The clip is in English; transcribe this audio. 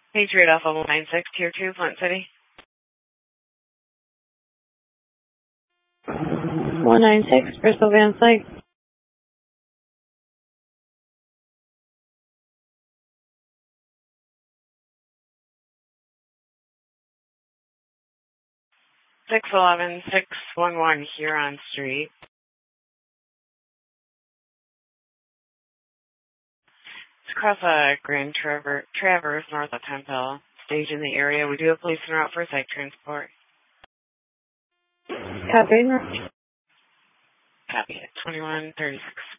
Patriot Alpha 196, Tier 2, Flint City. 196, Bristol Van Site. Six 611 Huron Street. It's across Grand Traverse, north of Temple. Stage in the area. We do have police en route for site transport. Copy. Copy it. 2136.